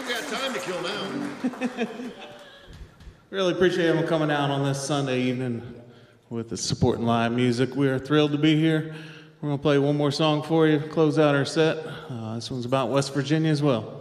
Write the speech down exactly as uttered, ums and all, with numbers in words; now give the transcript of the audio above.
got time to kill now. Really appreciate him coming out on this Sunday evening with the supporting live music. We are thrilled to be here. We're going to play one more song for you, close out our set. Uh, this one's about West Virginia as well.